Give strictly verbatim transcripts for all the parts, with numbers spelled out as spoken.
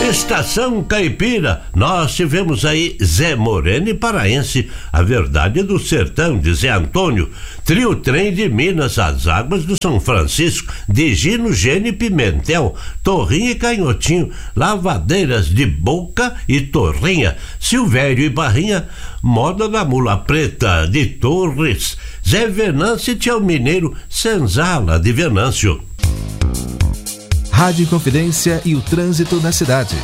Estação Caipira, nós tivemos aí Zé Moreno e Paraense, a verdade do sertão de Zé Antônio, Trio Trem de Minas, as águas do São Francisco, de Gino, Gene e Pimentel, Torrinha e Canhotinho, Lavadeiras de Boca e Torrinha, Silvério e Barrinha, Moda da Mula Preta de Torres, Zé Venâncio e Tchau Mineiro, Senzala de Venâncio. Rádio Confidência e o trânsito na cidade.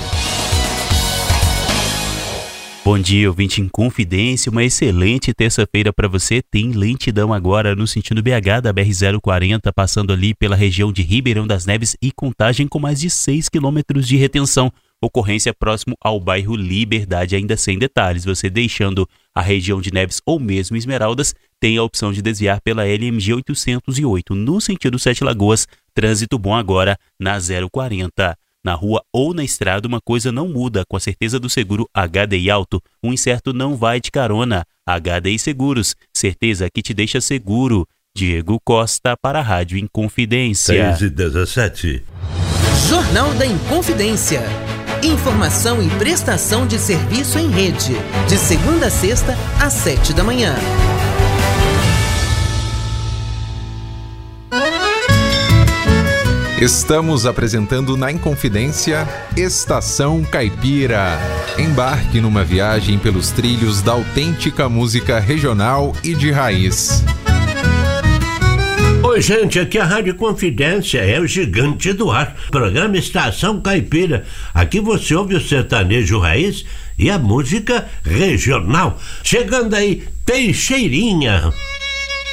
Bom dia, ouvinte em Confidência, uma excelente terça-feira para você. Tem lentidão agora no sentido B H da B R zero quarenta, passando ali pela região de Ribeirão das Neves e Contagem, com mais de seis quilômetros de retenção. Ocorrência próximo ao bairro Liberdade, ainda sem detalhes. Você deixando a região de Neves ou mesmo Esmeraldas, tem a opção de desviar pela L M G oitocentos e oito, no sentido Sete Lagoas. Trânsito bom agora na zero quarenta. Na rua ou na estrada, uma coisa não muda. Com a certeza do seguro H D I Auto, um incerto não vai de carona. H D I Seguros, certeza que te deixa seguro. Diego Costa para a Rádio Inconfidência. seis e dezessete. Jornal da Inconfidência. Informação e prestação de serviço em rede. De segunda a sexta, às sete da manhã. Estamos apresentando na Inconfidência Estação Caipira. Embarque numa viagem pelos trilhos da autêntica música regional e de raiz. Oi, gente, aqui é a Rádio Confidência, é o gigante do ar, programa Estação Caipira. Aqui você ouve o sertanejo raiz e a música regional. Chegando aí, Teixeirinha.